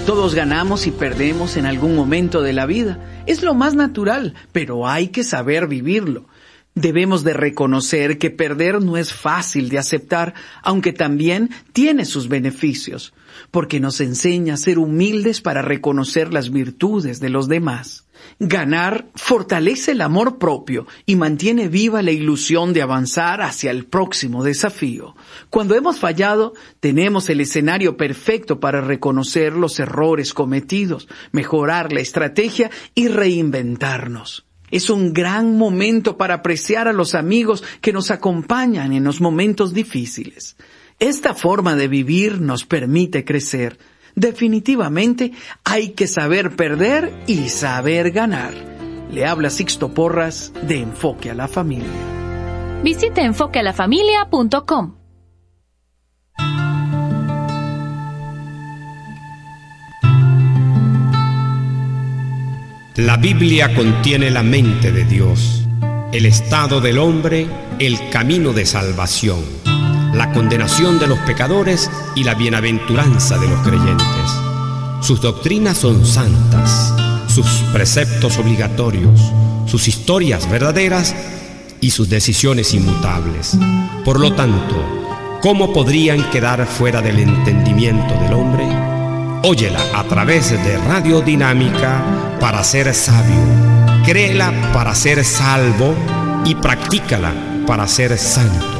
Todos ganamos y perdemos en algún momento de la vida. Es lo más natural, pero hay que saber vivirlo. Debemos de reconocer que perder no es fácil de aceptar, aunque también tiene sus beneficios, porque nos enseña a ser humildes para reconocer las virtudes de los demás. Ganar fortalece el amor propio y mantiene viva la ilusión de avanzar hacia el próximo desafío. Cuando hemos fallado, tenemos el escenario perfecto para reconocer los errores cometidos, mejorar la estrategia y reinventarnos. Es un gran momento para apreciar a los amigos que nos acompañan en los momentos difíciles. Esta forma de vivir nos permite crecer. Definitivamente hay que saber perder y saber ganar. Le habla Sixto Porras de Enfoque a la Familia. Visite enfoquealafamilia.com. La Biblia contiene la mente de Dios, el estado del hombre, el camino de salvación, la condenación de los pecadores y la bienaventuranza de los creyentes. Sus doctrinas son santas, sus preceptos obligatorios, sus historias verdaderas y sus decisiones inmutables. Por lo tanto, ¿cómo podrían quedar fuera del entendimiento del hombre? Óyela a través de Radio Dinámica para ser sabio, créela para ser salvo y practícala para ser santo.